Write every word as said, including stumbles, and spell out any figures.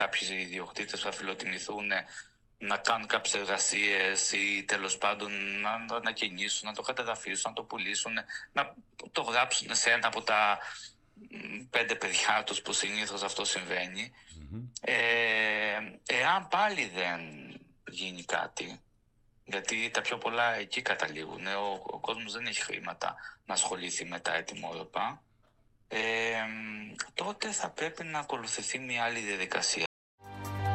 κάποιοι ιδιοκτήτες που θα φιλοτιμηθούν να κάνουν κάποιες εργασίες ή τέλος πάντων να το ανακαινήσουν, να το κατεδαφίσουν, να το πουλήσουν, να το γράψουν σε ένα από τα πέντε παιδιά τους που συνήθως αυτό συμβαίνει. Mm-hmm. Ε, εάν πάλι δεν γίνει κάτι, γιατί τα πιο πολλά εκεί καταλήγουν, ο, ο κόσμος δεν έχει χρήματα να ασχοληθεί με τα ετοιμόρροπα, ε, τότε θα πρέπει να ακολουθηθεί μια άλλη διαδικασία.